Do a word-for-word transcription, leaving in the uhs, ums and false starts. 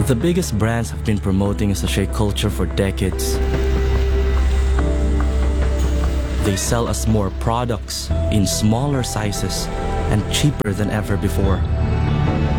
The biggest brands have been promoting sachet culture for decades. They sell us more products in smaller sizes and cheaper than ever before.